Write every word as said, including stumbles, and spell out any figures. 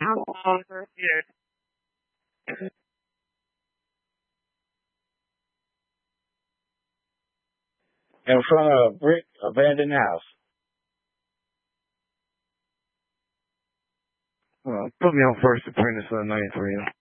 I'm on first year. In front of a brick abandoned house. Well, put me on First Apprentice on ninety-three.